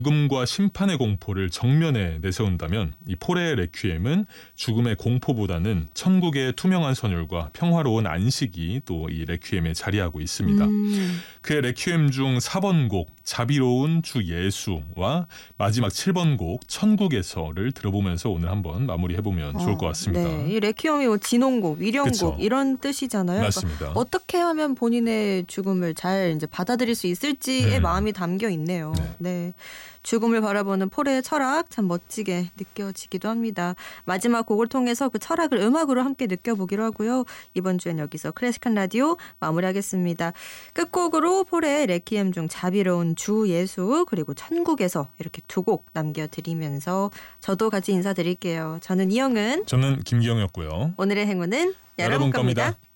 죽음과 심판의 공포를 정면에 내세운다면 이 폴의 레퀴엠은 죽음의 공포보다는 천국의 투명한 선율과 평화로운 안식이 또 이 레퀴엠에 자리하고 있습니다. 그의 레퀴엠 중 4번 곡 자비로운 주 예수와 마지막 7번 곡 천국에서를 들어보면서 오늘 한번 마무리해보면 좋을 것 같습니다. 네, 이 레퀴엠이 뭐 진홍곡, 위령곡 그쵸. 이런 뜻이잖아요. 맞습니다. 그러니까 어떻게 하면 본인의 죽음을 잘 이제 받아들일 수 있을지의 마음이 담겨 있네요. 네. 죽음을 바라보는 폴의 철학 참 멋지게 느껴지기도 합니다. 마지막 곡을 통해서 그 철학을 음악으로 함께 느껴보기로 하고요. 이번 주엔 여기서 클래식한 라디오 마무리하겠습니다. 끝곡으로 폴의 레퀴엠 중 자비로운 주 예수 그리고 천국에서 이렇게 두 곡 남겨드리면서 저도 같이 인사드릴게요. 저는 이영은, 저는 김기영이었고요. 오늘의 행운은 여러분 겁니다.